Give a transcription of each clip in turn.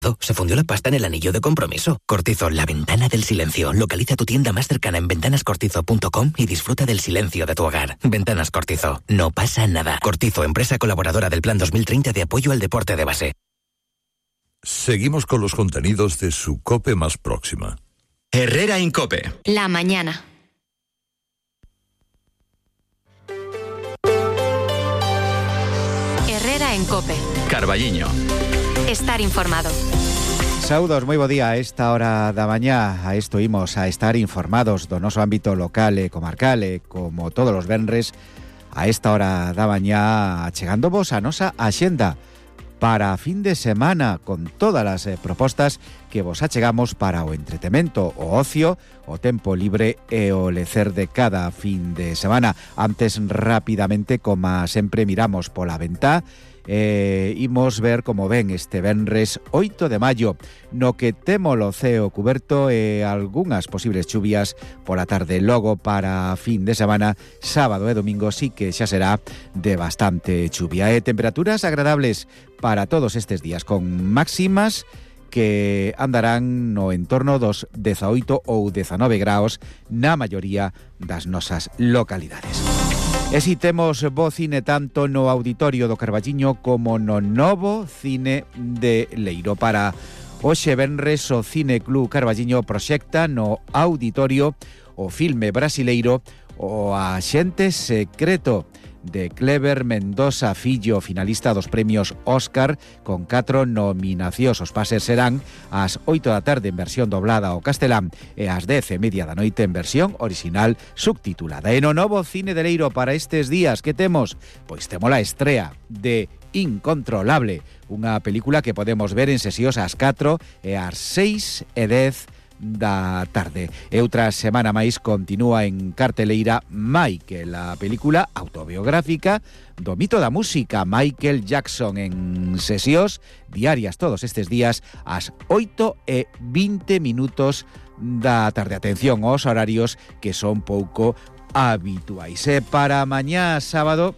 Se fundió la pasta en el anillo de compromiso. Cortizo, la ventana del silencio. Localiza tu tienda más cercana en ventanascortizo.com y disfruta del silencio de tu hogar. Ventanas Cortizo. No pasa nada. Cortizo, empresa colaboradora del Plan 2030 de apoyo al deporte de base. Seguimos con los contenidos de su COPE más próxima. Herrera en COPE. La mañana. Herrera en COPE. Carballiño. Estar informado. Saúdos, moi bo día. A esta hora da mañá a isto imos a estar informados do noso ámbito local e comarcal e como todos os venres a esta hora da mañá chegándovos a nosa axenda para a fin de semana con todas as propostas que vos achegamos para o entretemento, o ocio, o tempo libre e o lecer de cada fin de semana. Antes, rapidamente, como sempre, miramos pola ventá. Imos ver como ven este venres 8 de maio, no que temo o ceo cuberto e algunhas posibles chuvias pola tarde. Logo para fin de semana, sábado e domingo sí que xa será de bastante chuvia e temperaturas agradables para todos estes días, con máximas que andarán no entorno dos 18 ou 19 graus na maioría das nosas localidades. E si temos bo cine tanto no Auditorio do Carballiño como no novo cine de Leiro. Para hoxe venres o Cine Club Carballiño proxecta no Auditorio o filme brasileiro O Axente Secreto de Cleber Mendoza Fillo, finalista dos premios Óscar con 4 nominacións. Os pases serán ás 8 da tarde en versión doblada ao castelán e ás 10:30 da noite en versión original subtitulada. E no novo cine de Leiro para estes días que temos? Pois temos a estrea de Incontrolable, unha película que podemos ver en sesións ás 4 e ás 6:10 da tarde. E outra semana máis continúa en carteleira Michael, a película autobiográfica do mito da música Michael Jackson, en sesións diarias todos estes días ás 8:20 da tarde. Atención aos horarios que son pouco habituais. E para mañá sábado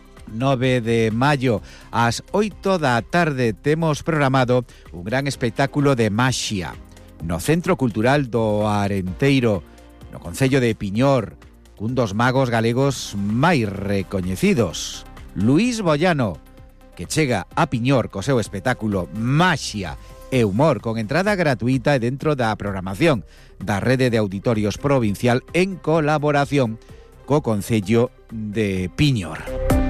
9 de maio ás 8 da tarde temos programado un gran espectáculo de maxia no Centro Cultural do Arenteiro, no concello de Piñor, cun dos magos galegos máis recoñecidos, Luís Bollano, que chega a Piñor co seu espectáculo Maxia e Humor, con entrada gratuita e dentro da programación da Rede de Auditorios Provincial en colaboración co concello de Piñor.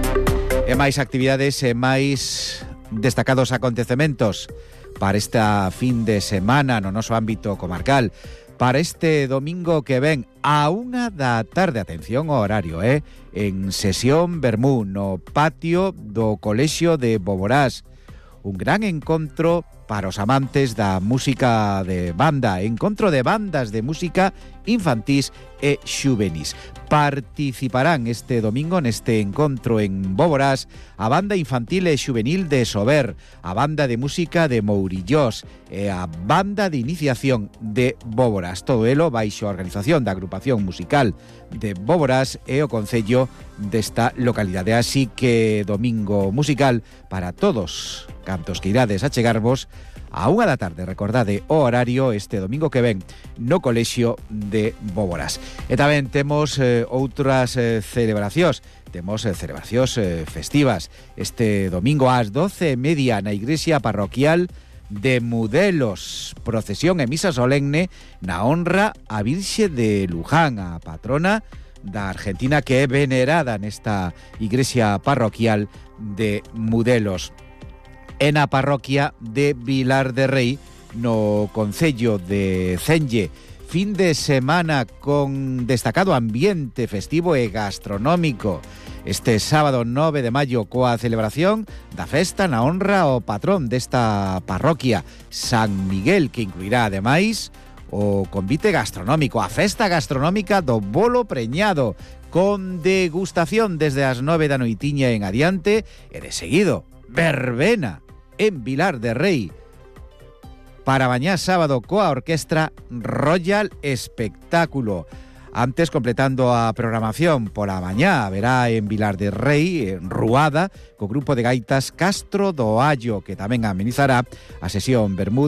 E máis actividades e máis destacados acontecementos para esta fin de semana no noso ámbito comarcal. Para este domingo que ven a 1 da tarde, atención ao horario, en sesión vermú no patio do Colexio de Boborás. Un gran encontro para os amantes da música de banda, encontro de bandas de música infantís e xuvenis. Participarán este domingo neste encontro en Boborás a banda infantil e xuvenil de Sober, a banda de música de Mourillós e a banda de iniciación de Boborás. Todo elo baixo a organización da agrupación musical de Boborás e o concello desta localidade. Así que domingo musical para todos cantos que irades a chegarvos a 1 da tarde, recordade o horario este domingo que ven no Colexio de Boborás. E tamén temos outras celebracións. Temos celebracións festivas. Este domingo ás 12:30 na igrexa parroquial de Mudelos, procesión e misa solemne na honra a Virxe de Luján, a patrona da Argentina, que é venerada nesta igrexa parroquial de Mudelos. En a parroquia de Vilar de Rei, no concello de Celle. Fin de semana con destacado ambiente festivo e gastronómico. Este sábado 9 de maio coa celebración da festa na honra ao patrón desta parroquia, San Miguel, que incluirá ademais o convite gastronómico, a festa gastronómica do bolo preñado, con degustación desde as 9 da noitiña en adiante e de seguido, verbena en Vilar de Rei para mañá sábado coa orquestra Royal Espectáculo. Antes, completando a programación pola mañá, haberá en Vilar de Rei, en Ruada, co grupo de gaitas Castro do Allo, que tamén amenizará a sesión Bermúdez